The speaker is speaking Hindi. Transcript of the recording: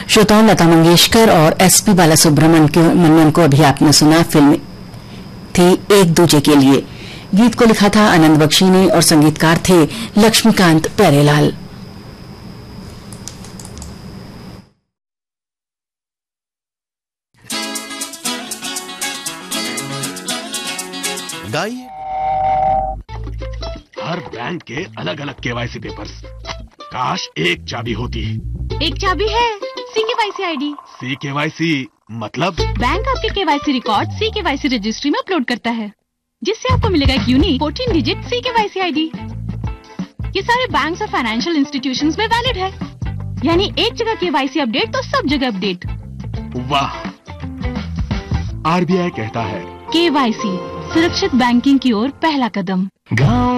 श्रोताओं, लता मंगेशकर और एसपी बालासुब्रमण्यम को अभी आपने सुना। फिल्म थी एक दूजे के लिए। गीत को लिखा था आनंद बख्शी ने और संगीतकार थे लक्ष्मीकांत प्यारेलाल। गाइए। हर बैंक के अलग अलग केवाईसी पेपर्स, काश एक चाबी होती। एक चाबी है, CKYC आईडी। CKYC मतलब? बैंक आपके KYC रिकॉर्ड CKYC रजिस्ट्री में अपलोड करता है, जिससे आपको मिलेगा एक यूनिक 14 डिजिट CKYC आईडी। ये सारे बैंक्स और फाइनेंशियल इंस्टीट्यूशंस में वैलिड है, यानी एक जगह KYC अपडेट तो सब जगह अपडेट। वाह! RBI कहता है KYC सुरक्षित बैंकिंग की ओर पहला कदम। गाँव